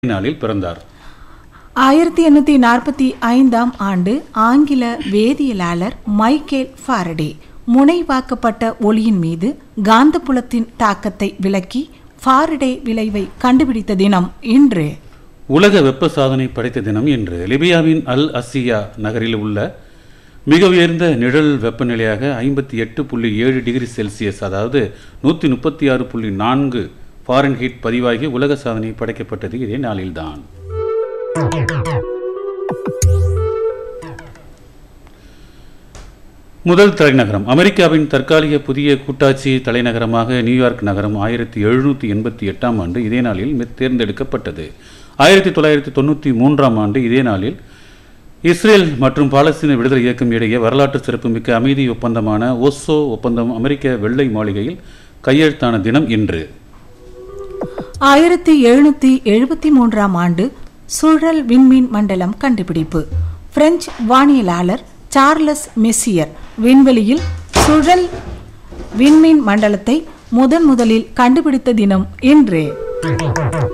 நாளில் பிறந்தார். 1845ஆம் ஆண்டு ஆங்கில வேதியியலாளர் மைக்கேல் ஃபாரடே முனைவாக்கப்பட்ட ஒளியின் மீது காந்தப்புலத்தின் தாக்கத்தை விளக்கி ஃபாரடே விளைவை கண்டுபிடித்த தினம் இன்று. உலக வெப்ப சாதனை படைத்த தினம் இன்று. லிபியாவின் அல் அசியா நகரில் உள்ள மிக உயர்ந்த நிழல் வெப்பநிலையாக 58.7 டிகிரி செல்சியஸ், அதாவது 136.4 ஃபாரன்ஹீட் பதிவாகி உலக சாதனை படைக்கப்பட்டது இதே நாளில்தான். முதல் தலைநகரம். அமெரிக்காவின் தற்காலிக புதிய கூட்டாட்சி தலைநகரமாக நியூயார்க் நகரம் 1788ஆம் ஆண்டு இதே நாளில் தேர்ந்தெடுக்கப்பட்டது. 1993ஆம் ஆண்டு இதே நாளில் இஸ்ரேல் மற்றும் பாலஸ்தீன விடுதலை இயக்கம் இடையே வரலாற்று சிறப்புமிக்க அமைதி ஒப்பந்தமான ஓஸ்லோ ஒப்பந்தம் அமெரிக்க வெள்ளை மாளிகையில் கையெழுத்தான தினம் இன்று. 1773ஆம் ஆண்டு சுழல் விண்மீன் மண்டலம் கண்டுபிடிப்பு. பிரெஞ்சு வானியலாளர் சார்லஸ் மெசியர் விண்வெளியில் சுழல் விண்மீன் மண்டலத்தை முதலில் கண்டுபிடித்த தினம் இன்று.